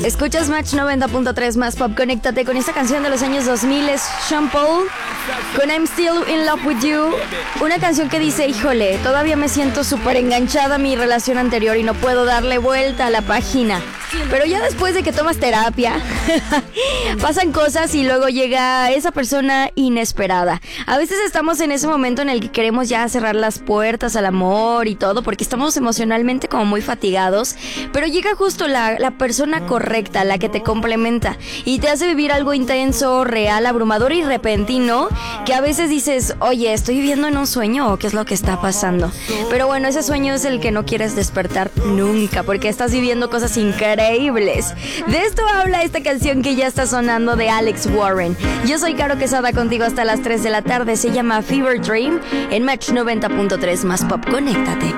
Escuchas Match 90.3 más pop. Conéctate con esta canción de los años 2000. Es Sean Paul con I'm Still in Love with You. Una canción que dice, híjole, todavía me siento súper enganchada a mi relación anterior y no puedo darle vuelta a la página. Pero ya después de que tomas terapia, pasan cosas y luego llega esa persona inesperada. A veces estamos en ese momento en el que queremos ya cerrar las puertas al amor y todo, porque estamos emocionalmente como muy fatigados. Pero llega justo la persona correcta, la que te complementa y te hace vivir algo intenso, real, abrumador y repentino, que a veces dices, oye, ¿estoy viviendo en un sueño o qué es lo que está pasando? Pero bueno, ese sueño es el que no quieres despertar nunca, porque estás viviendo cosas increíbles. De esto habla esta canción que ya está sonando de Alex Warren. Yo soy Caro Quesada, contigo hasta las 3 de la tarde. Se llama Fever Dream en Match 90.3 más pop. Conéctate.